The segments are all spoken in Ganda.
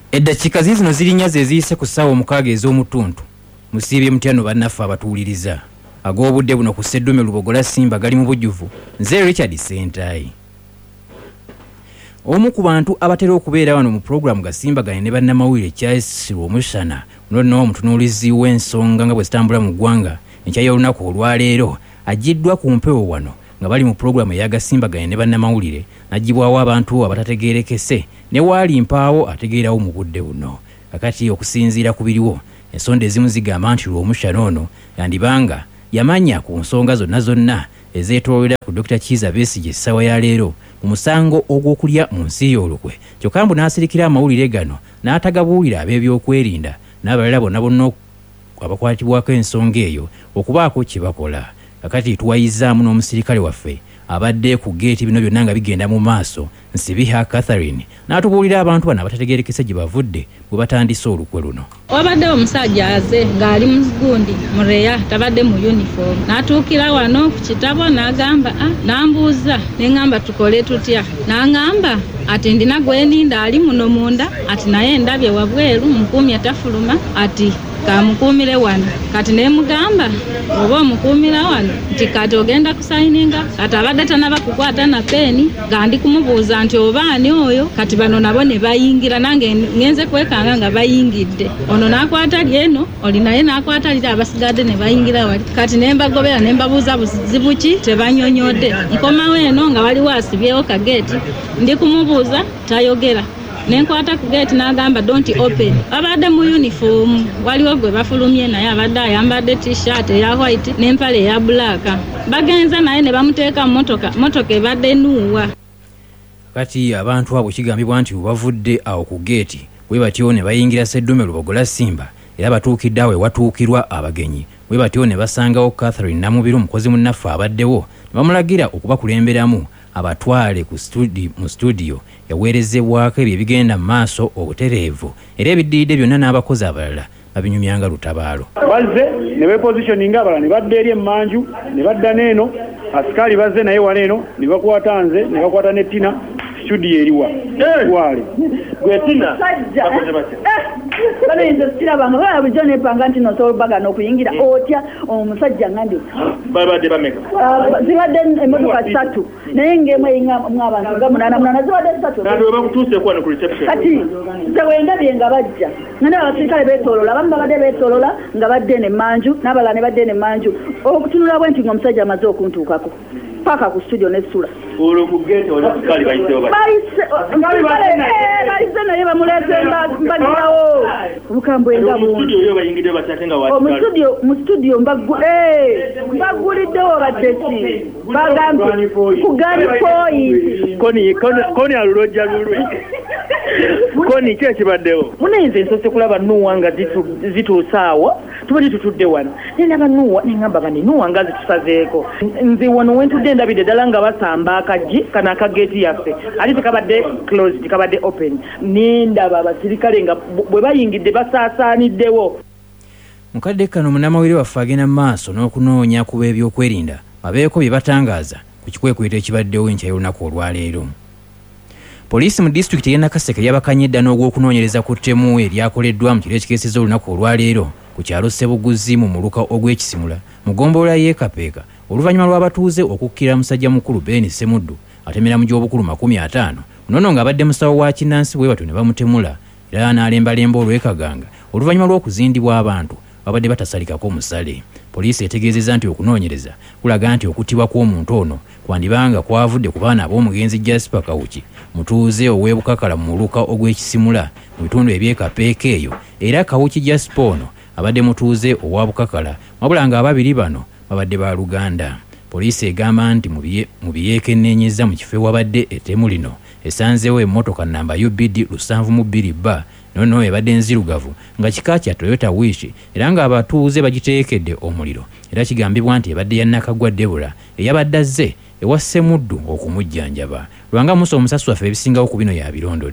Eddakiika zino zirinya ze ziyise ku ssaawa 6 ez'omutuntu musiibye mutyano bannaffe abatuwuliriza ag'obudde buno ku Sseddume Lubogola Simba gali mu bujjuvu nze Richard Sentayi. Omu ku bantu abatera okubeera wano mu pulogulaamu Gasimbaganye ne bannamawulire Charles Omusana nno omutunuulizi w'ensonga nga bwe zitambula mu ggwanga enkya y'olunaku olwaleero agiddwa ku mpewo wano nga bali mu pulogulaamu eya Gasimbaganye ne bannamawulire n'aggibwawo abantu abatategeerekese ne waali mpaawo ategeerawo mu budde buno. Kakati okusinziira ku biriwo ensonda ezimu zigamba nti Omusana ono yandibanga yamanya ku nsonga zonna ezeetoolera ku Dr. Kiza Besigye essaawa ya leero mu musango ogw'okulya mu nsi y'olukwe. Kyokka mbu n'asirikira amawulire gano n'atagabuulira ab'ebyokwerinda n'abalala bonna abakwatibwako ensonga eyo okubaako kye bakola. Kakati tuwayizaamu n'omusirikale waffe abadde ku geeti bino byonna nga bigenda mu maaso Nsibiha Catherine n'atubuulira abantu bano abatategeerekese gye bavudde bwe batandise olukwe luno. Wabadde omusajja aze ng'ali mu gundi mureya tabadde mu uniform n'atuukira wano ku kitabo n'agamba n'ambuuza n'engamba tukole tutya n'angamba ati ndina gweninda ali muno munda ati naye ndabye wabweru mukuumi atafuluma ati kamukuumire wano kati nemugamba oba omukuumira wano nti kati ogenda kusayininga kati abadde tanaba kukwata na peeni gandi kumubuuza nti oba ani oyo kati bano nabo ne bayingira nange ngenze kwekanga nga bayingidde ono n'akwata lyeno oli naye n'akwata liri abasigadde ne bayingira wali kati nembagobera nembabuuza buzibu ki tebanyonyodde nkomawo eno nga waliwo asibyewo kageeti ndi kumubuuza tayogera nenkwata ku gate n'agamba don't open. Abadde mu uniform waliwo gwe bafulumye naye abadde ayambadde t-shirt eya white n'empale eya black. Bagenza naye ne bamuteeka mu motoka ebadde nuwa. Kati abantu abo kigambibwa nti bavudde awo ku gate bwe batyo ne bayingira Sseddume Lubogola Simba era batuukidde awo ewatuukirwa abagenyi bwe batyo ne basangawo Catherine Namubiru mukozi munnaffe abaddewo ne bamulagira okubakulemberamu abatwale mu studio yaweerezebwako ebyo ebigenda mu maaso obutereevu era ebiddiridde byonna n'abakozi abalala babinyumyanga lutabaalo. Bazze ne bepositioninga abalala ne badda eri emmanju ne badda n'eno asikaali bazze naye wano eno ne bakwata nze ne bakwata ne Tina studio eriwa wale gwe Tina bale nze kirabanga bala bulijjo nepanga nti nosobaga n'okuyingira otya omusajja ngandi babadde bameka zibadde emmotoka 3 naye ng'emu eyinga abantu nga munana zibadde 3 kandi we bakutuuse kwano ku reception kati tewendabye nga bajja nga abasirikale beetoolola abamu babadde beetoolola nga badde ne manju n'abalala ne badde ne manju okutunula bwe nti ng'omusajja amaze okuntuukako paka ku studio n'essula olwo ku gate oli asikali bayiseewo bayise naye bamuleese mbagirawo obukambwe nga mu studio mbaguliddewo baddeki bagambye ku gani koni alulojja lulwe koni ki ekibaddewo munenze nsose kulaba Nuwa nga zituusaawo tubali tutudde wano nendaba Nuwa nengamba bani Nuwa nga zitusazeeko nze wano wentudde ndabidde ddala nga basamba akaggi kana akageeti yaffe ate tekabadde closed kabadde open nendaba abasirikale nga bwe bayingidde basaasaaniddewo. Mukadde kano munnamawulire waffe agenda mu maaso n'okunoonya ku b'ebyokwerinda babeeko bye batangaaza ku kikwekweto ekibaddewo enkya y'olunaku olwaleero. Poliisi mu disitulikiti y'e Nakaseke yabakanye edda n'ogw'okunoonyereza ku ttemu eryakoleddwa mu kiro ekikeeseza olunaku olwaleero ku kyalo Ssebuguzi mu muluka ogw'Ekisimula mu ggombolola y'e Kapeeka oluvannyuma lw'abatuuze okukkira musajja mukulu Ben Semuddu atemera mu gy'obukulu 50 munono ng'abadde musawo wa Kinnansi bwe batyo ne bamutemula era n'alembalemba olw'ekaganga oluvannyuma lw'okuzindibwa abantu babadde batasalikako musale. Poliisi etegeezezza nti okunoonyereza kulaga nti okuttibwa kw'omuntu ono kwandibanga kwavudde ku baana ab'omugenzi Jasper Kawuki mutuuze ow'ebukakala mu muluka ogw'Ekisimula mu bitundu eby'Ekapeeka eyo era Kawuki Jasper ono abadde mutuuze owa Bukakala wabula nga ababiri bano babadde ba Luganda. Poliisi egamba nti mu biyeekenneenyezza mu kifo ewabadde ettemu lino esanzeewo emmotoka nnamba UBD 722B nono ebadde nzirugavu nga kika kya Toyota Wish era nga abatuuze bagiteekedde omuliro era kigambibwa nti ebadde ya Nakagwa Debora eyabadde azze ewa Semuddu okumujjanjaba. Lwanga muso omusasi waffe ebisingawo ku bino yabirondodde.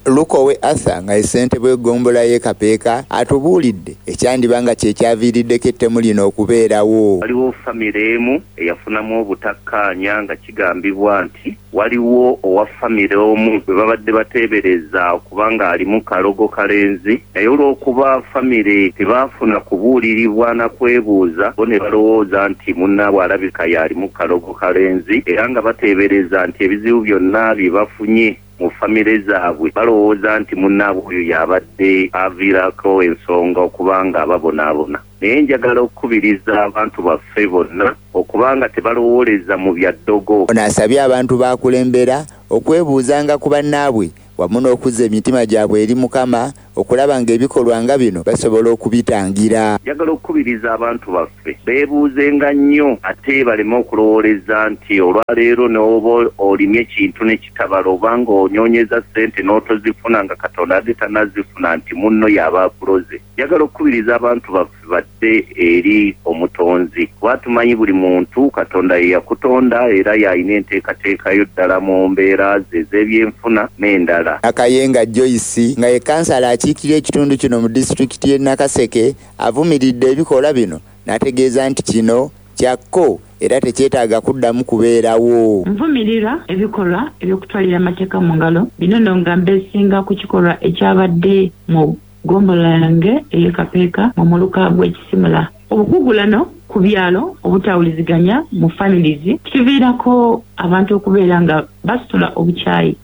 Lukowe Arthur nga ssentebe w'eggombolola y'e Kapeeka atubuulidde ekyandibanga kye kyaviiriddeko ettemu lino okubeerawo. Waliwo famire emu eyafunamu obutakkaanya nga kigambibwa nti waliwo owa famire omu bwe babadde bateebereza okubanga alimu kalogo kalenzi naye olw'okuba famire tebaafuna kubuulirirwa na kwebuuza bo ne balowooza nti munnaabwe alabika yalimu kalogo kalenzi era nga bateebereza nti ebizibu byonna bye bafunye mu famire zaabwe balowooza nti munnaabwe oyo y'abadde aviirako ensonga okubanga ababonaabona. Naye njagala okukubiriza abantu baffe bonna okubanga tebalowooleza mu bya ddogo. Ono asabye abantu baakulembera okwebuuzanga ku bannaabwe wamu n'okuzza emitima gyabwe eri Mukama okulaba ng'ebikolwa nga bino basobola okubitangira. Njagala okukubiriza abantu baffe beebuuzenga nnyo ate baleme okulowooleza nti olwaleero n'oba olimye ekintu ne kitabala obanga onyoonyeza ssente n'otozifuna nga Katonda ate tanazifuna nti munno y'aba akuloze. Njagala okukubiriza abantu baffe badde eri omutonzi kuba tumanyi buli muntu Katonda ye yakutonda era y'alina enteekateekayo ddala mu mbeera ze ez'ebyenfuna n'endala. Akayenga Joyce nga ye kansala akiikirira ekitundu kino mu disitulikiti y'e Nakaseke avumiridde ebikolwa bino n'ategeeza nti kino kyakko era tekyetaaga kuddamu kubeerawo. Nvumirira ebikolwa ebyokutwalira amateeka mu ngalo bino nno nga mbeesinga ku kikolwa ekyabadde mu ggombolola yange ey'e Kapeeka mu muluka gw'Ekisimula. Obukugulano ku byalo obutawuliziganya mu families kiviirako abantu okubeera nga basitula obukyayi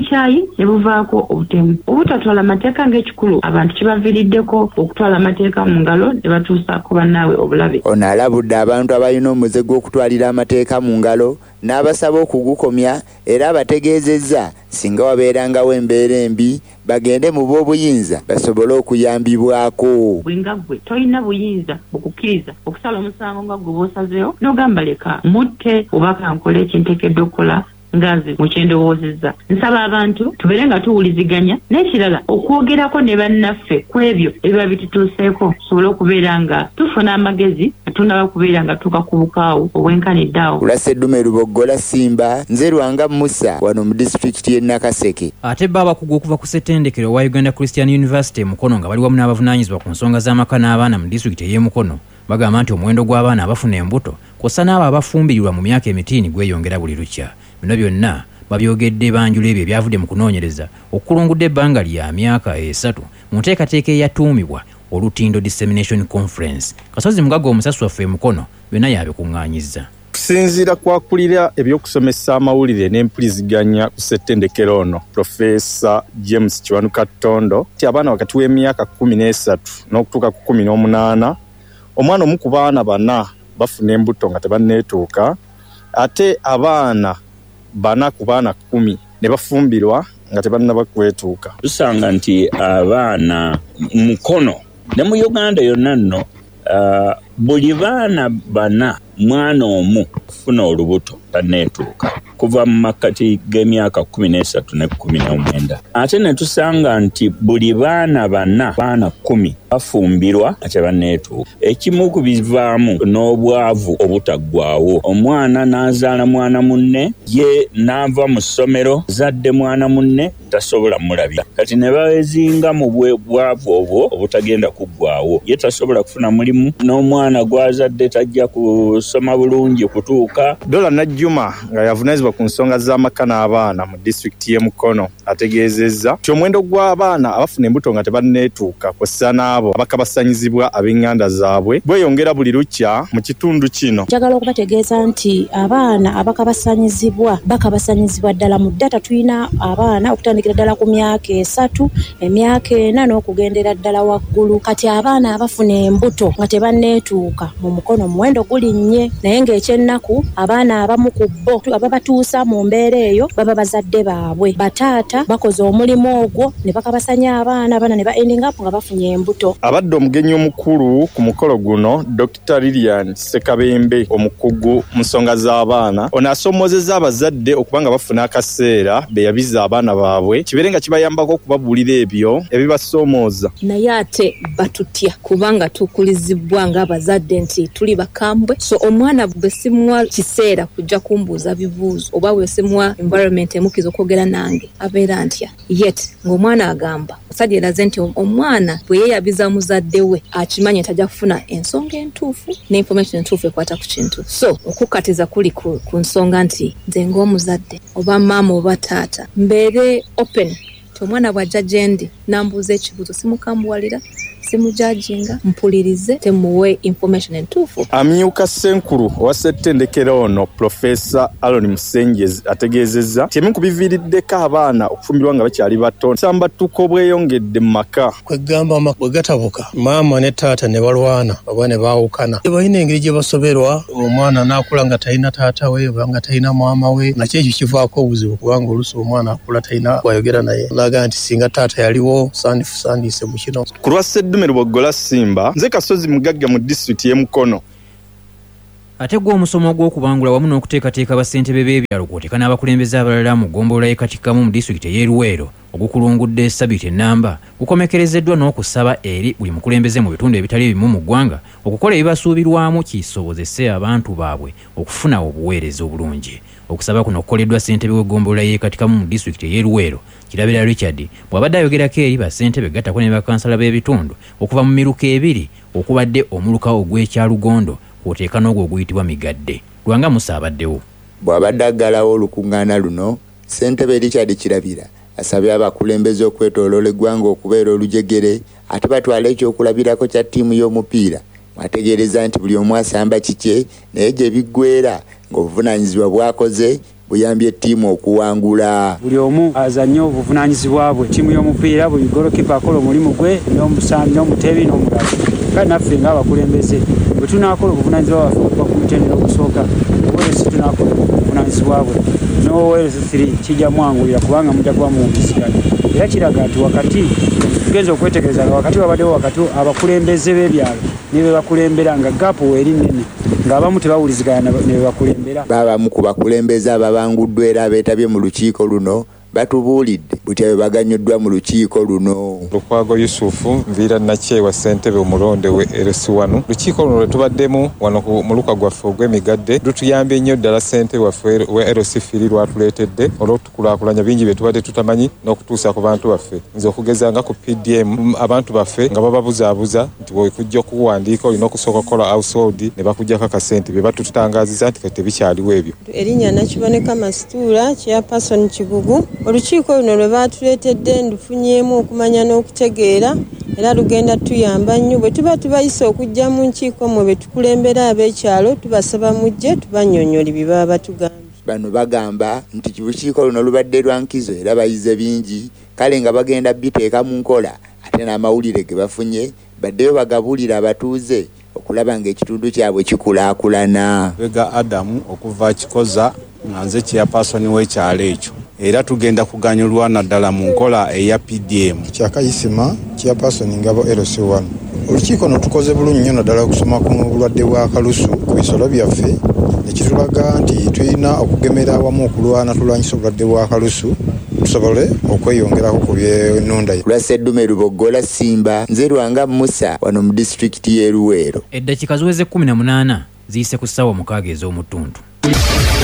ne buvaako obutemu. Obutatwala amateeka ng'ekikulu abantu kibaviiriddeko okutwala amateeka mu ngalo ne batuusa ku bannaabwe obulabe. Ono alabudde abantu abalina omuze gw'okutwalira amateeka mu ngalo n'abasaba okugukomya era abategeezezza singa wabeerangawo embeera embi bagende mu b'obuyinza basobole okuyambibwako. Bwenga ggwe tolina buyinza okukkiriza okusala omusango nga gwe bw'osazeewo n'ogamba leka mutte oba kankole ekinteekeddwa okukola ngaze mukyendowoozezza. Nsaba abantu tubeere nga tuwuliziganya n'ekirala okwogerako ne bannaffe ku ebyo ebiba bitutuuseeko tusobole okubeera nga tufuna amagezi tunaba kubeera nga tukakubukaawo obwenkaniddeawo. Lwaseddume Luboggola Simba nze Lwanga Musa wano mu disitulikiti y'e Nakaseke. Ate baba bakugu okuva ku ssettendekero wa Uganda Christian University Mukono nga bali wamu n'abavunaanyizibwa ku nsonga z'amaka n'abaana mu disitulikiti ey'e Mukono bagamba nti omuwendo gw'abaana abafuna embuto kw'ossa n'abo abafumbirirwa mu myaka emitiini gweyongera buli lukya. Bino byonna babyogedde banjula ebyo ebyavudde mu kunoonyereza okukulungudde ebbanga lya myaka 3 mu nteekateeka eyatuumibwa Olutindo Dissemination Conference. Kasozi Mugaga omusasi waffe Mukono byonna yabikuŋŋaanyizza. Kusinziira kwakulira ebyokusomesa amawulire n'empuliziganya ku ssettendekero ono Profesa James Kiwanuka Ttondo nti abaana wakati w'emyaka 13 n'okutuuka ku 18 omwana omu ku baana bana bafuna embuto nga tebanneetuuka ate abaana bana ku baana 10 ne bafumbirwa nga tebannaba kwetuuka. Tusanga nti abaana Mukono ne mu Uganda yonna nno buli baana bana mwana omu funa olubuto tanneetuuka kuva mu makati g'emyaka 13 ne 19. Ate ne tusanga nti buli baana bana baana 10 bafumbirwa ate banneetuuka. Ekimu ku bivaamu n'obwavu obutaggwaawo. Omwana n'azaala mwana munne ye n'ava mu ssomero zadde mwana munne tasobola mulabya. Kati ne bawezinga mu bwavu obwo obutagenda kuggwaawo. Ye tasobola kufuna mulimu n'omwana gwazadde tajja kusoma bulungi kutuuka. Dola Najjuma nga yavunaanyizibwa ku nsonga z'amaka n'abaana mu disitulikiti y'e Mukono ategeezezza nti omuwendo gw'abaana abafuna embuto nga tebanneetuuka kw'ossa n'abo abakabasanyizibwa ab'enganda zaabwe bweyongera buli lukya mu kitundu kino. Njagala okubategeeza nti abaana abakabasanyizibwa bakabasanyizibwa ddala mu ddata tulina abaana okutandikira ddala ku myaka 3, emyaka 4 n'okugendera ddala waggulu. Kati abaana abafuna embuto nga tebanneetuuka mu Mukono muwendo gulinnye naye ng'ekyennaku abaana abamu ku bo ababatuusa mu mbeera eyo baba bazadde baabwe. Bataata bakoze omulimu ogwo ne bakabasanya abaana ne ba-ending up nga bafunye embuto. Abadde omugenyi omukulu ku mukolo guno Dr. Lilian Sekabembe omukugu mu nsonga z'abaana ono asoomozezza abazadde okubanga bafuna akaseera beeyabiza abaana baabwe kibeere nga kibayambako okubabuulira ebyo ebibasoomooza. Naye ate batutya kubanga tukulizibwa ng'abazadde nti tuli bakambwe so omwana bwe simuwa kiseera kujja tajja kumbuuza bibuuzo oba bwesemwa environment emukiza okwogera nange abeera ntya yet ng'omwana agamba omusajja eraze nti omwana bwe yeeyabiza muzadde we akimanye tajja kufuna ensonga entuufu ne information entuufu ekwata ku kintu so okukkatiza kuli ku nsonga nti nze ng'omuzadde oba maama oba taata mbeere open omwana bw'ajja gye ndi nambuuza ekibuuzo simukambuwalira simujajinga mpulirize temuwe information entuufu. Amyuka Ssenkulu owa ssettendekero ono Profesa Aaron Musenje ategeezezza nti emu ku biviiriddeko abaana okufumbirwa nga bakyali bato sambatuko obweyongedde mu maka. Kwegamba bwe gatabuka maama ne taata ne balwana oba ne baawukana balina engeri gye basoberwa omwana n'akula nga talina taata we oba nga talina maama we nakyo ekyo kivaako obuzibu kubanga oluusi omwana akula talina bwayogera naye laga nti singa taata yaliwo sandiise mu kino. Ku lwa Sseddume Lubogola Simba nze Kasozi Mugagga mu disitulikiti y'e Mukono. Ate gwa omusomo gw'okubangula wamu n'okuteekateeka bassentebe b'ebyalo kw'oteeka n'abakulembeze abalala mu ggombolola y'Ekatikamu mu disitulikiti ey'e Luweero ogukulungudde Sabiti Ennamba gukomekerezeddwa n'okusaba eri buli mukulembeze mu bitundu ebitali ebimu mu ggwanga okukola ebibasuubirwamu kisobozese abantu baabwe okufuna obuweereza obulungi. Okusaba kuno kukoleddwa ssentebe w'eggombolola y'Ekatikamu mu disitulikiti ey'e Luweero Kirabira Richard bw'abadde ayogerako eri bassentebe gattako ne bakansala b'ebitundu okuva mu miruka ebiri okubadde omuluka ogw'ekyalugondo kwoteeka n'ogwo oguyitibwa Migadde. Lwanga Musa abaddewo. Bw'abadde aggalawo olukuŋŋaana luno ssentebe Richard Kirabira asabye abakulembeze okwetooloola eggwanga okubeera olujegere ate batwala ekyokulabirako kya ttiimu y'omupiira ategeereza nti buli omu asamba kikye naye gye biggweera ng'obuvunaanyizibwa bwakoze buyambye ttiimu okuwangula. Buli omu azannye obuvunaanyizibwa bwe ttiimu y'omupiira buli golokipa akola omulimu gwe n'omusambi n'omuteebi n'omulala kale naffe ng'abakulembeze bwe tunaakola obuvunaanyizibwa bwaffe okuva ku mitendera okusooka oweeresi tunaakola obuvunaanyizibwa bwe n'oweeresi 3 kijja mwangulira kubanga mujja kuba muwulisigana era kiraga nti wakati tugenza okwetegereza nga wakati wabaddewo wakati abakulembeze b'ebyalo ne be bakulembera nga gaapu weeri nnene ng'abamu tebawulizigana ne be bakulembera. Babamu ku bakulembeze ababanguddwa era abeetabye mu lukiiko luno batubuulidde butya bwe baganyuddwa mu lukiiko luno. Lukwago Yusufu nviira Nakyewa ssentebe omulonde we RS1. Lukiiko luno lwe tubaddemu wano ku muluka gwaffe ogw'Emigadde lutuyambye nnyo ddala ssentebe waffe we RS3 lwatuleetedde olw'otukulaakulanya bingi bye tubadde tutamanyi n'okutuusa ku bantu baffe. Nze okugeza nga ku PDM abantu baffe nga bababuzaabuza nti bwekujja okuwandiika olina okusooka kukola household ne bakuggyako akasente bye batutangaziza nti kati tebikyaliwo ebyo. Erinnya Nakiboneka Masituula chairperson Kibugu. Olukiiko luno lwe baatuleetedde ndufunyeemu okumanya n'okutegeera era lugenda tuyamba nnyo bwe tuba tubayisa okujja mu nkiiko mwe be tukulembera ab'ekyalo tubasaba mujje tubannyonnyola bye baba batugambye. Bano bagamba nti olukiiko luno lubadde lwa nkizo era bayize bingi kale nga bagenda biteeka mu nkola ate n'amawulire ge bafunye baddeyo bagabuulira abatuuze okulaba ng'ekitundu kyabwe kikulaakulana. Bega Adamu okuva Kikoza nga nze chairperson w'ekyalo ekyo era tugenda kuganyulwa naddala mu nkola eya PDM. Kyakayisima chairperson Ngabo LC1. Olukiiko no tukoze bulungi nnyo naddala okusoma ku bulwadde bwa kalusu ku bisolo byaffe ekitulaga nti tulina okugemera awamu okulwana tulwanyisa obulwadde bwa kalusu tusobole okweyongerako ku by'ennunda. Lwa Sseddume Lubogola Simba nze Lwanga Musa wano mu disitulikiti y'e Luweero. Eddakiika ziweze 18 ziyise ku ssaawa 6 ez'omutuntu.